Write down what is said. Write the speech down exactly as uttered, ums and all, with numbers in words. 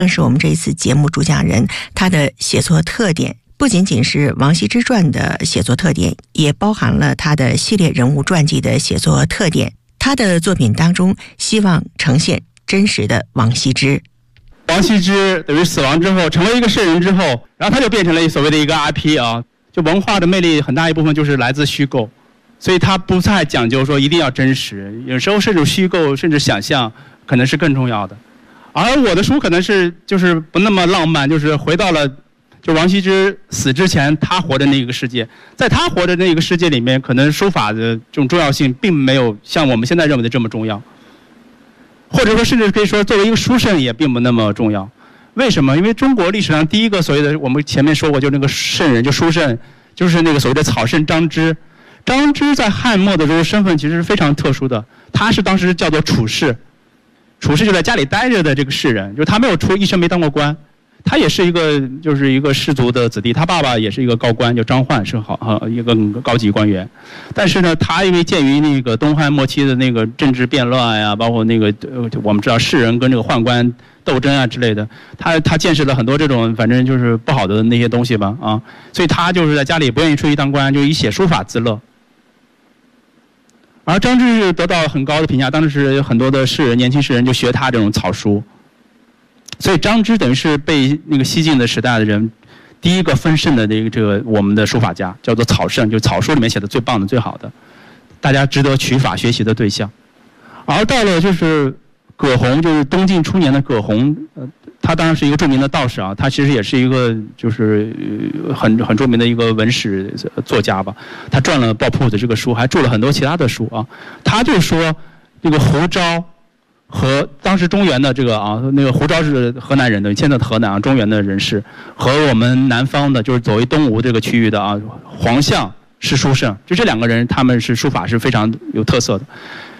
更是我们这一次节目主讲人，他的写作特点不仅仅是王羲之传的写作特点，也包含了他的系列人物传记的写作特点。他的作品当中希望呈现真实的王羲之。 王羲之等于死亡之后成为一个圣人之后，然后他就变成了所谓的一个 I P 啊，就文化的魅力很大一部分就是来自虚构，所以他不太讲究说一定要真实，有时候甚至虚构甚至想象可能是更重要的。而我的书可能是就是不那么浪漫，就是回到了就王羲之死之前他活的那个世界，在他活的那个世界里面，可能书法的这种重要性并没有像我们现在认为的这么重要，或者说甚至可以说作为一个书圣也并不那么重要。为什么？因为中国历史上第一个所谓的我们前面说过，就那个圣人，就书圣，就是那个所谓的草圣张芝。张芝在汉末的时候身份其实是非常特殊的，他是当时叫做处士。处士就在家里待着的这个士人，就是他没有出一生没当过官，他也是一个就是一个士族的子弟，他爸爸也是一个高官，叫张焕，是好好一个高级官员。但是呢，他因为鉴于那个东汉末期的那个政治变乱呀、啊，包括那个呃我们知道士人跟这个宦官斗争啊之类的，他他见识了很多这种反正就是不好的那些东西吧啊，所以他就是在家里不愿意出去当官，就以写书法自乐。而张芝是得到很高的评价，当时很多的士人、年轻士人就学他这种草书，所以张芝等于是被那个西晋的时代的人第一个分圣的这个这个我们的书法家，叫做草圣，就是草书里面写的最棒的、最好的，大家值得取法学习的对象。而到了就是葛洪，就是东晋初年的葛洪，呃，他当然是一个著名的道士啊，他其实也是一个就是很很著名的一个文史作家吧。他撰了《抱朴子》这个书，还著了很多其他的书啊。他就说，这个胡昭和当时中原的这个啊，那个胡昭是河南人的，现在的河南啊，中原的人士，和我们南方的，就是走为东吴这个区域的啊，黄象是书圣，就这两个人，他们是书法是非常有特色的。